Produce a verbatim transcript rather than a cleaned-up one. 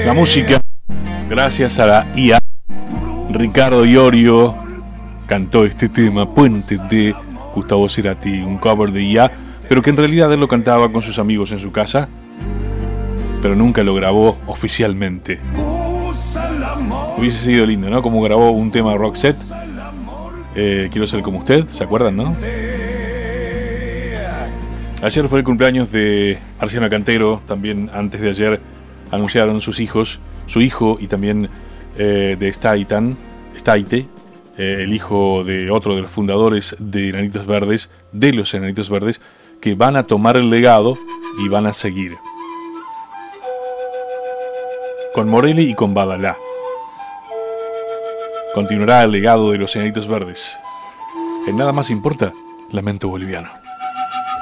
La música, gracias a la I A, Ricardo Iorio cantó este tema, Puente, de Gustavo Cerati, un cover de I A, pero que en realidad él lo cantaba con sus amigos en su casa, pero nunca lo grabó oficialmente. Hubiese sido lindo, ¿no? Como grabó un tema de Roxette, eh, Quiero ser como usted, ¿se acuerdan, no? Ayer fue el cumpleaños de Marciano Cantero, también antes de ayer anunciaron sus hijos, su hijo y también eh, de Staitan, Staite, eh, el hijo de otro de los fundadores de Enanitos Verdes, de los Enanitos Verdes, que van a tomar el legado y van a seguir. Con Morelli y con Badalá. Continuará el legado de los Enanitos Verdes. En Nada Más Importa, Lamento Boliviano.